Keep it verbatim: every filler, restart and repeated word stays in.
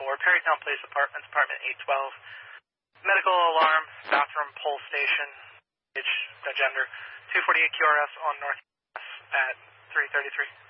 four, Perrytown Place Apartments, apartment eight twelve. Medical alarm, bathroom pole station, age, uh, gender, two forty-eight Q R S on North at three thirty-three.